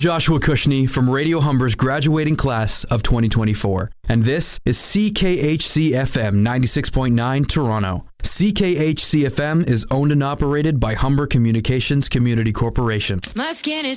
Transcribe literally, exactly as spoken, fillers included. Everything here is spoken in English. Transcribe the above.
Joshua Cushney from Radio Humber's graduating class of twenty twenty-four, and this is C K H C F M ninety-six point nine Toronto. C K H C F M is owned and operated by Humber Communications Community Corporation. My skin is